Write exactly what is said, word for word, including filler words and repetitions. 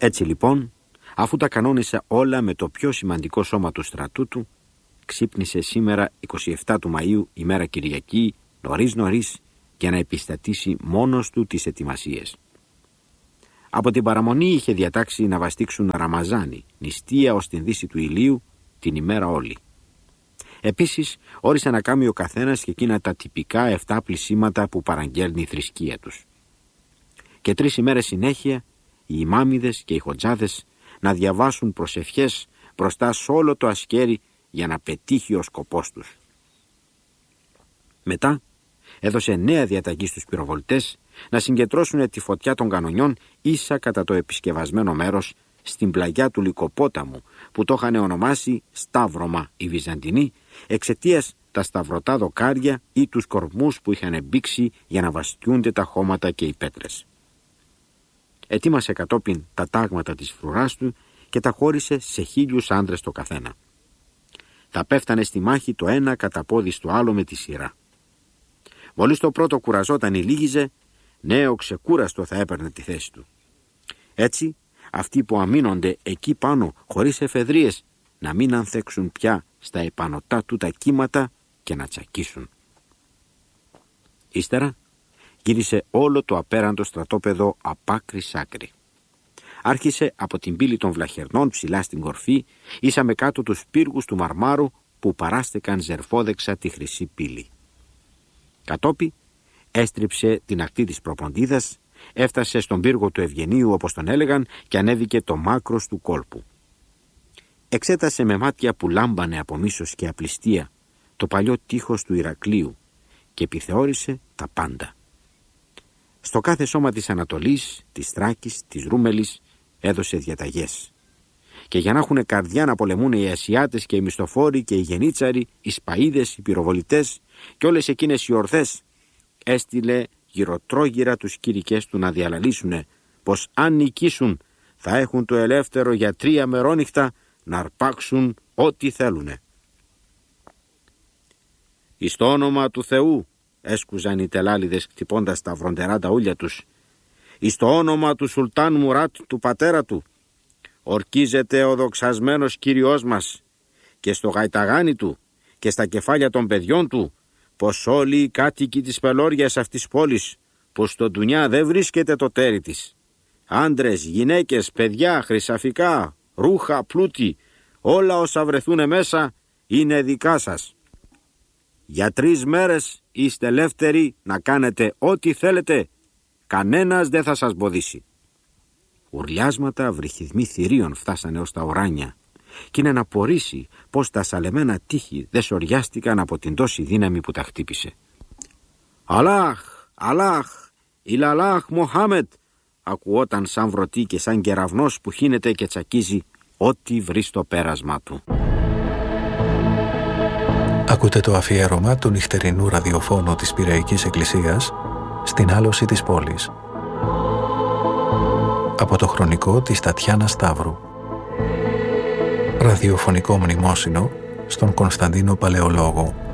Έτσι λοιπόν, αφού τα κανόνισε όλα με το πιο σημαντικό σώμα του στρατού του, ξύπνησε σήμερα εικοστή εβδόμη του Μαΐου, ημέρα Κυριακή, νωρίς νωρίς, για να επιστατήσει μόνος του τις ετοιμασίες. Από την παραμονή είχε διατάξει να βαστίξουν ραμαζάνι, νηστεία ως την δύση του ηλίου, την ημέρα όλη. Επίσης, όρισε να κάνει ο καθένας και εκείνα τα τυπικά εφτά πλησίματα που παραγγέλνει η θρησκεία τους. Και τρεις ημέρες συνέχεια, οι ημάμιδες και οι χοτζάδες να διαβάσουν προσευχές μπροστά σε όλο το ασκέρι για να πετύχει ο σκοπός τους. Μετά, έδωσε νέα διαταγή στους πυροβολητές να συγκεντρώσουν τη φωτιά των κανονιών ίσα κατά το επισκευασμένο μέρος στην πλαγιά του Λυκοπόταμου, που το είχαν ονομάσει Σταύρωμα οι Βυζαντινοί, εξαιτίας τα σταυρωτά δοκάρια ή τους κορμούς που είχαν μπήξει για να βαστιούνται τα χώματα και οι πέτρες. Ετοίμασε κατόπιν τα τάγματα της φρουράς του και τα χώρισε σε χίλιους άντρες το καθένα. Θα πέφτανε στη μάχη το ένα κατά πόδι στο άλλο με τη σειρά. Μόλις το πρώτο κουραζόταν ή λύγιζε, νέο ξεκούραστο θα έπαιρνε τη θέση του. Έτσι, αυτοί που αμήνονται εκεί πάνω χωρίς εφεδρίες να μην ανθέξουν πια στα επανωτά του τα κύματα και να τσακίσουν. Ύστερα γύρισε όλο το απέραντο στρατόπεδο απ' άκρη σ' άκρη. Άρχισε από την πύλη των Βλαχερνών ψηλά στην κορφή, ίσα με κάτω τους πύργους του Μαρμάρου που παράστηκαν ζερφόδεξα τη χρυσή πύλη. Κατόπι έστριψε την ακτή της Προποντίδας, έφτασε στον πύργο του Ευγενίου όπως τον έλεγαν και ανέβηκε το μάκρος του κόλπου. Εξέτασε με μάτια που λάμπανε από μίσος και απληστία το παλιό τείχος του Ηρακλείου και επιθεώρησε τα πάντα. Στο κάθε σώμα της Ανατολής, της Θράκης, της Ρούμελης έδωσε διαταγές. Και για να έχουν καρδιά να πολεμούν οι Ασιάτες και οι μισθοφόροι και οι γενίτσαροι, οι σπαΐδες, οι πυροβολητές και όλες εκείνες οι ορθές, έστειλε γυροτρόγυρα τους κήρυκες του να διαλαλήσουνε πως αν νικήσουν θα έχουν το ελεύθερο για τρία μερόνυχτα να αρπάξουν ό,τι θέλουνε. «Εις το όνομα του Θεού», έσκουζαν οι τελάλιδες χτυπώντας τα βροντερά τα ούλια τους, «εις το όνομα του Σουλτάν Μουράτ του πατέρα του, ορκίζεται ο δοξασμένος Κύριός μας και στο γαϊταγάνι του και στα κεφάλια των παιδιών του, πως όλοι οι κάτοικοι της πελώριας αυτής πόλης, πως στο ντουνιά δεν βρίσκεται το τέρι της. Άντρες, γυναίκες, παιδιά, χρυσαφικά, ρούχα, πλούτη, όλα όσα βρεθούν μέσα είναι δικά σας. Για τρεις μέρες είστε ελεύθεροι να κάνετε ό,τι θέλετε, κανένας δεν θα σας εμποδίσει». Ουρλιάσματα, βρυχυδμοί θηρίων φτάσανε ως τα ουράνια κι είναι να απορρίσει πως τα σαλεμένα τείχη δεν σοριάστηκαν από την τόση δύναμη που τα χτύπησε. «Αλλάχ, Αλλάχ, Ιλαλάχ Μοχάμετ», ακουόταν σαν βρωτή και σαν κεραυνός που χύνεται και τσακίζει ό,τι βρει στο πέρασμα του. Ακούτε το αφιέρωμα του νυχτερινού ραδιοφώνου της Πειραϊκής Εκκλησίας στην άλωση της πόλης. Από το χρονικό της Τατιάνα Σταύρου. Ραδιοφωνικό μνημόσυνο στον Κωνσταντίνο Παλαιολόγο.